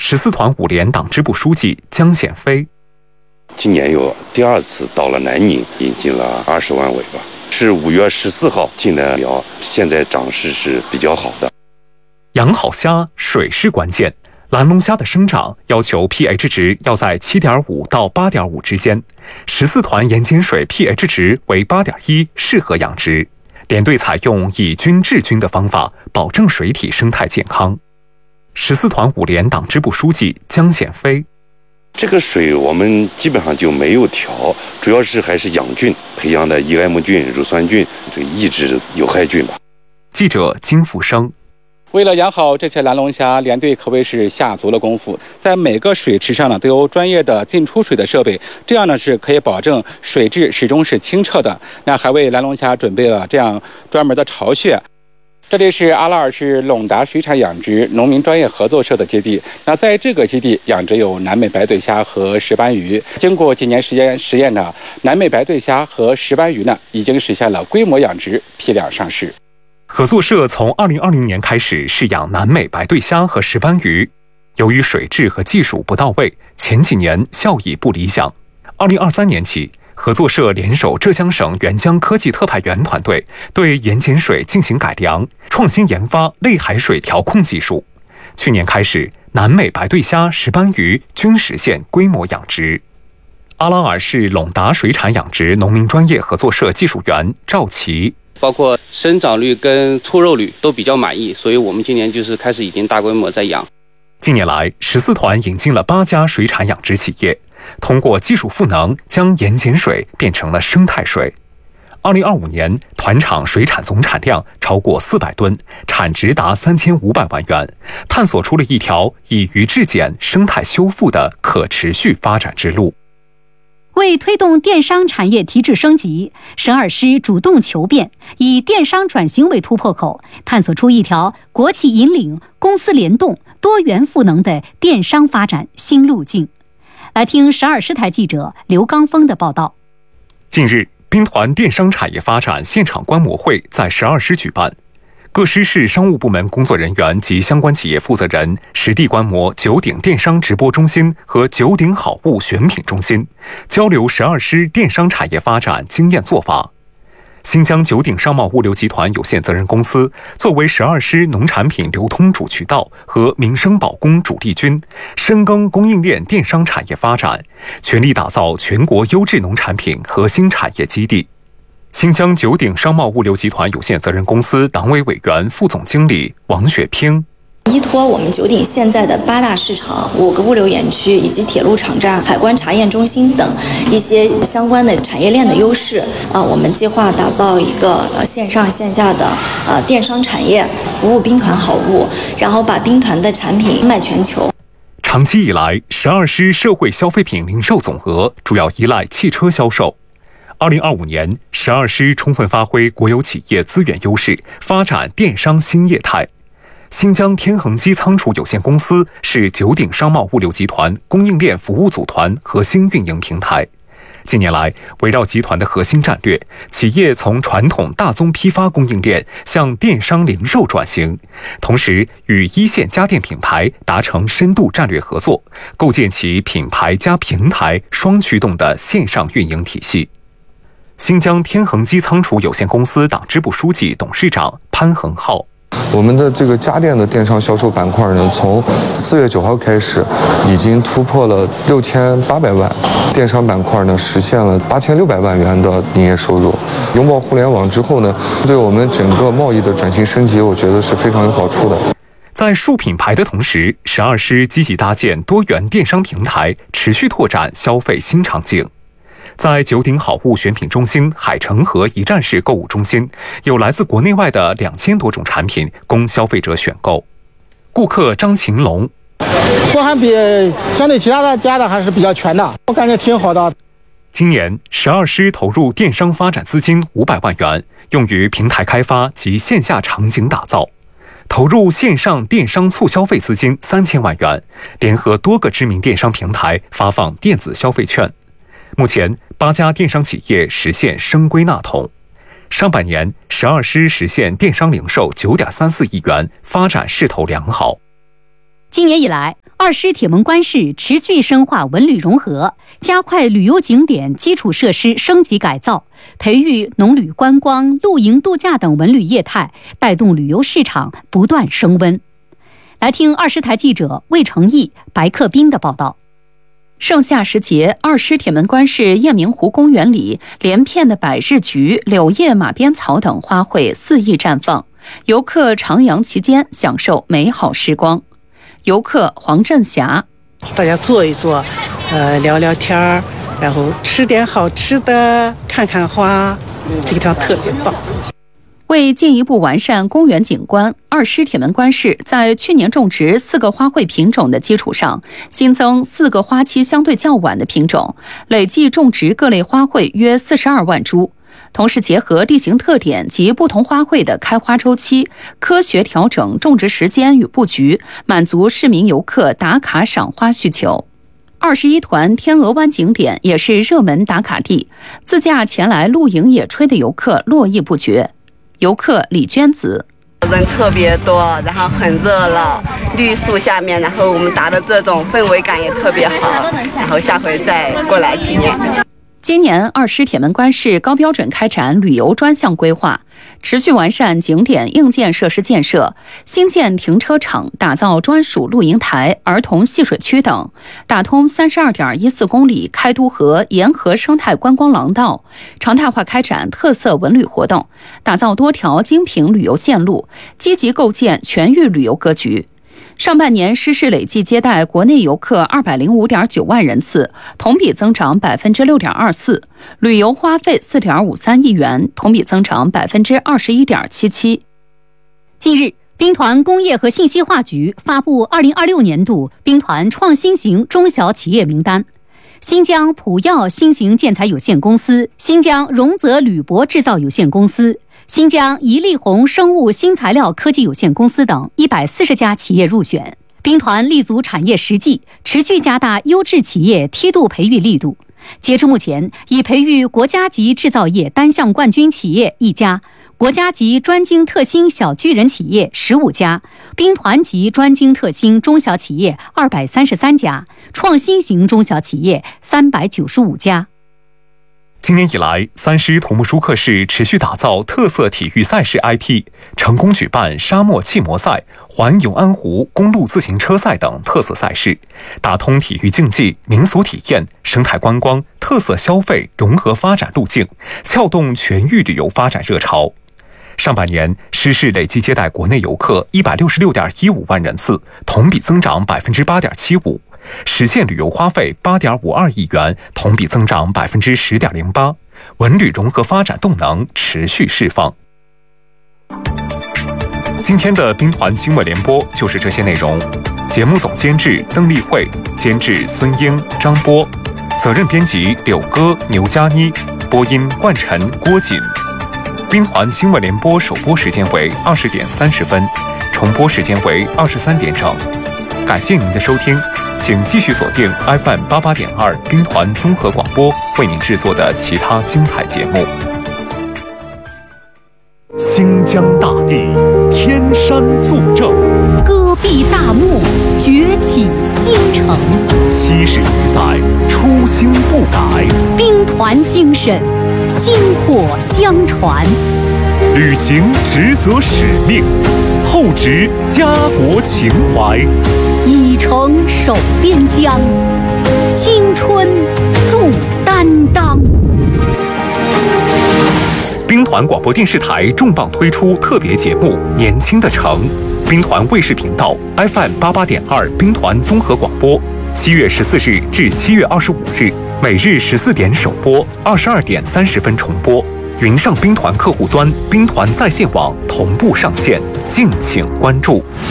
14团5连党支部书记江显飞。 今年又第2次到了南宁，引进了20万尾巴，是5月14号进的苗，现在长势是比较好的。 养好虾，水是关键。蓝龙虾的生长要求 pH 值要在 7.5 到 8.5 之间，14团盐碱水 pH 值为 8.1， 适合养殖。连队采用以菌治菌的方法，保证水体生态健康。14团5连党支部书记江显飞。 这个水我们基本上就没有调，主要是还是养菌，培养的EM菌、乳酸菌，这抑制有害菌吧。 记者金富生。 为了养好这些蓝龙虾，连队可谓是下足了功夫。在每个水池上呢，都有专业的进出水的设备，这样呢是可以保证水质始终是清澈的。那还为蓝龙虾准备了这样专门的巢穴。这里是阿拉尔市陇达水产养殖农民专业合作社的基地。那在这个基地养殖有南美白对虾和石斑鱼。经过几年实验呢，南美白对虾和石斑鱼呢已经实现了规模养殖，批量上市。 合作社从2020年开始试养南美白对虾和石斑鱼，由于水质和技术不到位，前几年效益不理想。2023年起，合作社联手浙江省援疆科技特派员团队，对盐碱水进行改良，创新研发类海水调控技术。去年开始，南美白对虾、石斑鱼均实现规模养殖。阿拉尔市陇达水产养殖农民专业合作社技术员赵琦。 包括生长率跟出肉率都比较满意，所以我们今年就是开始已经大规模在养。 近年来，14团引进了8家水产养殖企业，通过技术赋能，将盐碱水变成了生态水。2025年，团场水产总产量超过400吨，产值达3500万元，探索出了一条以渔质检、生态修复的可持续发展之路。 为推动电商产业提质升级，省二师主动求变，以电商转型为突破口，探索出一条国企引领、公司联动、多元赋能的电商发展新路径。来听省二师台记者刘刚峰的报道。 近日，兵团电商产业发展现场观摩会在省二师举办，各师市商务部门工作人员及相关企业负责人实地观摩九鼎电商直播中心和九鼎好物选品中心，交流省二师电商产业发展经验做法。新疆九鼎商贸物流集团有限责任公司作为省二师农产品流通主渠道和民生保供主力军，深耕供应链电商产业发展，全力打造全国优质农产品核心产业基地。新疆九鼎商贸物流集团有限责任公司党委委员、副总经理王雪萍。 依托我们九鼎现在的8大市场、5个物流园区以及铁路场站、海关查验中心等一些相关的产业链的优势，我们计划打造一个线上线下的电商产业，服务兵团好物，然后把兵团的产品卖全球。 长期以来，省二师社会消费品零售总额主要依赖汽车销售。2025年，省二师充分发挥国有企业资源优势，发展电商新业态。新疆天恒基仓储有限公司是九鼎商贸物流集团供应链服务组团核心运营平台。近年来，围绕集团的核心战略，企业从传统大宗批发供应链向电商零售转型，同时与一线家电品牌达成深度战略合作，构建起品牌加平台双驱动的线上运营体系。新疆天恒基仓储有限公司党支部书记、董事长潘恒浩。 我们的这个家电的电商销售板块呢，从4月9号开始，已经突破了6800万，电商板块呢实现了8600万元的营业收入。拥抱互联网之后呢，对我们整个贸易的转型升级，我觉得是非常有好处的。 在树品牌的同时，省二师积极搭建多元电商平台，持续拓展消费新场景。在九鼎好物选品中心海城河一站式购物中心，有来自国内外的2000多种产品供消费者选购。顾客张晴龙： 货还比相对其他的家的还是比较全的，我感觉挺好的。 今年，省二师投入电商发展资金500万元，用于平台开发及线下场景打造。投入线上电商促消费资金3000万元，联合多个知名电商平台发放电子消费券。目前，8家电商企业实现升归纳统。上半年，省二师实现电商零售9.34亿元，发展势头良好。 今年以来二师铁门关市持续深化文旅融合，加快旅游景点基础设施升级改造，培育农旅观光、露营度假等文旅业态，带动旅游市场不断升温。来听二师台记者魏成义、白克斌的报道。 盛夏时节，二师铁门关市雁鸣湖公园里，连片的百日菊、柳叶马鞭草等花卉肆意绽放，游客徜徉其间，享受美好时光。游客黄振霞， 大家坐一坐，聊聊天儿，然后吃点好吃的，看看花，这个地方特别棒。 为进一步完善公园景观，二师铁门关市在去年种植4个花卉品种的基础上，新增4个花期相对较晚的品种，累计种植各类花卉约42万株。同时结合地形特点及不同花卉的开花周期，科学调整种植时间与布局，满足市民游客打卡赏花需求。21团天鹅湾景点也是热门打卡地，自驾前来露营野炊的游客络绎不绝。游客李娟子， 人特别多，然后很热闹，绿树下面，然后我们打的这种氛围感也特别好，然后下回再过来体验。 今年二师铁门关市高标准开展旅游专项规划，持续完善景点硬件设施建设，新建停车场，打造专属露营台、儿童戏水区等，打通32.14公里开都河沿河生态观光廊道，常态化开展特色文旅活动，打造多条精品旅游线路，积极构建全域旅游格局。上半年，失事累计接待国内游客205.9万人次，同比增长6.24%，旅游花费4.53亿元，同比增长21.77%。 近日，兵团工业和信息化局发布2026年度兵团创新型中小企业名单。新疆普药新型建材有限公司、新疆荣泽铝箔制造有限公司、新疆宜力红生物新材料科技有限公司等140家企业入选。兵团立足产业实际，持续加大优质企业梯度培育力度。截至目前，已培育国家级制造业单项冠军企业1家，国家级专精特新小巨人企业15家，兵团级专精特新中小企业233家，创新型中小企业395家。 今年以来，三师土木舒克市持续打造特色体育赛事 IP， 成功举办沙漠气模赛、环永安湖公路自行车赛等特色赛事，打通体育竞技、民俗体验、生态观光、特色消费融合发展路径，撬动全域旅游发展热潮。上半年，师市累计接待国内游客166.15万人次，同比增长8.75%。实现旅游花费8.52亿元，同比增长10.08%，文旅融合发展动能持续释放。今天的兵团新闻联播就是这些内容。节目总监制邓丽慧，监制孙英、张波，责任编辑柳哥、牛佳妮，播音冠晨、郭锦。兵团新闻联播首播时间为20点30分，重播时间为23点整。感谢您的收听。请继续锁定 FM 88.2兵团综合广播为您制作的其他精彩节目。新疆大地，天山作证， 戈壁大漠，崛起新城。 70余载，初心不改， 兵团精神，薪火相传。 履行职责使命，厚植家国情怀。 以诚守边疆，青春铸担当。 兵团广播电视台重磅推出特别节目《年轻的城》，兵团卫视频道 FM 88.2兵团综合广播，7月14日至7月25日，每日14点首播，22点30分重播。云上兵团客户端、兵团在线网同步上线，敬请关注。